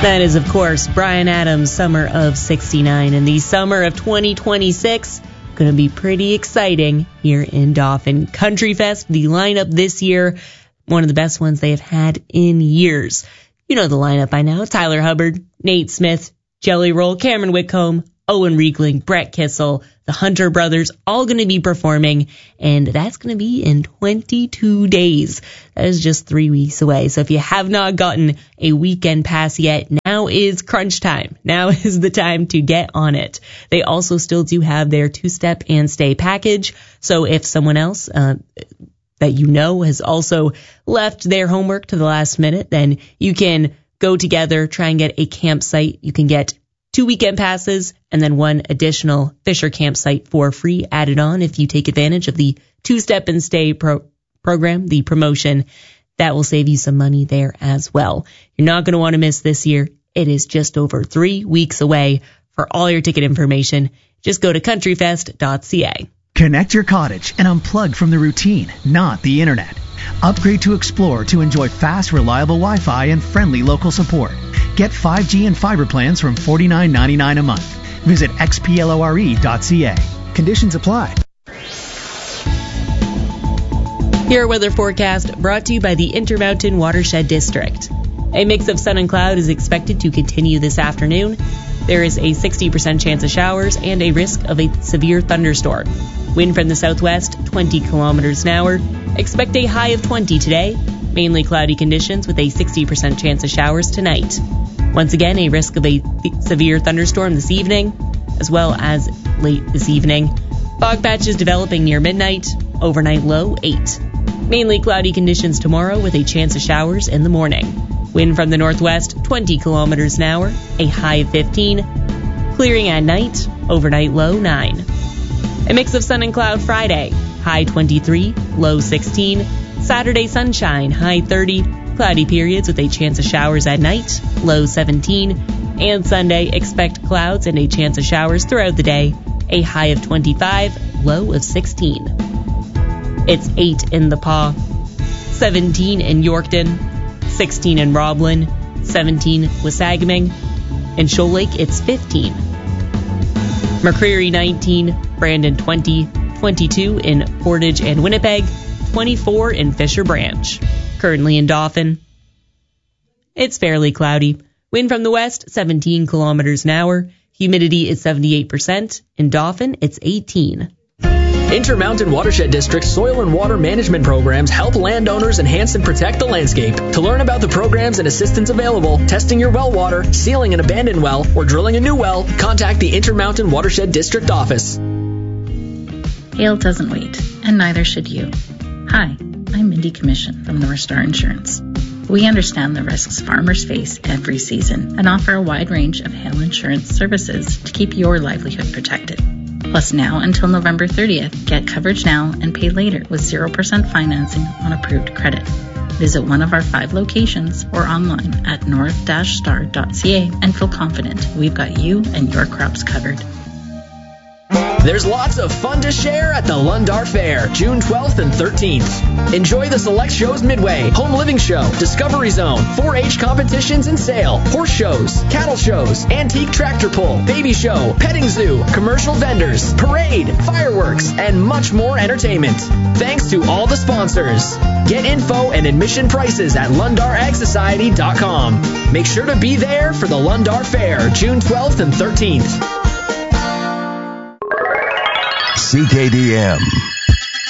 That is, of course, Bryan Adams' Summer of 69. And the summer of 2026 going to be pretty exciting here in Dauphin. Country Fest, the lineup this year, one of the best ones they have had in years. You know the lineup by now. Tyler Hubbard, Nate Smith, Jelly Roll, Cameron Whitcomb, Owen Riegling, Brett Kissel, the Hunter Brothers, all going to be performing, and that's going to be in 22 days. That is just 3 weeks away. So if you have not gotten a weekend pass yet, now is crunch time. Now is the time to get on it. They also still do have their two-step and stay package. So if someone else that you know has also left their homework to the last minute, then you can go together, try and get a campsite. You can get 2 weekend passes and then one additional Fisher campsite for free added on if you take advantage of the two-step and stay program, the promotion. That will save you some money there as well. You're not going to want to miss this year. It is just over 3 weeks away. For all your ticket information, just go to countryfest.ca. Connect your cottage and unplug from the routine, not the internet. Upgrade to Explore to enjoy fast, reliable Wi-Fi and friendly local support. Get 5G and fiber plans from $49.99 a month. Visit xplore.ca. Conditions apply. Your weather forecast brought to you by the Intermountain Watershed District. A mix of sun and cloud is expected to continue this afternoon. There is a 60% chance of showers and a risk of a severe thunderstorm. Wind from the southwest, 20 kilometers an hour. Expect a high of 20 today. Mainly cloudy conditions with a 60% chance of showers tonight. Once again, a risk of a severe thunderstorm this evening, as well as late this evening. Fog patches developing near midnight. Overnight low 8. Mainly cloudy conditions tomorrow with a chance of showers in the morning. Wind from the northwest, 20 kilometers an hour, a high of 15. Clearing at night, overnight low 9. A mix of sun and cloud Friday, high 23, low 16. Saturday sunshine, high 30. Cloudy periods with a chance of showers at night, low 17. And Sunday, expect clouds and a chance of showers throughout the day, a high of 25, low of 16. It's 8 in the Pas, 17 in Yorkton, 16 in Roblin, 17 Wasagaming. In Shoal Lake, it's 15. McCreary 19, Brandon 20, 22 in Portage and Winnipeg, 24 in Fisher Branch. Currently in Dauphin, it's fairly cloudy. Wind from the west, 17 kilometers an hour. Humidity is 78%. In Dauphin, it's 18. Intermountain Watershed District soil and water management programs help landowners enhance and protect the landscape. To learn about the programs and assistance available, testing your well water, sealing an abandoned well, or drilling a new well, contact the Intermountain Watershed District office. Hail doesn't wait, and neither should you. Hi, I'm Mindy Commission from North Star Insurance. We understand the risks farmers face every season and offer a wide range of hail insurance services to keep your livelihood protected. Plus, now until November 30th, get coverage now and pay later with 0% financing on approved credit. Visit one of our 5 locations or online at north-star.ca and feel confident we've got you and your crops covered. There's lots of fun to share at the Lundar Fair, June 12th and 13th. Enjoy the select shows midway, home living show, discovery zone, 4-H competitions and sale, horse shows, cattle shows, antique tractor pull, baby show, petting zoo, commercial vendors, parade, fireworks, and much more entertainment. Thanks to all the sponsors. Get info and admission prices at LundarAgSociety.com. Make sure to be there for the Lundar Fair, June 12th and 13th. CKDM.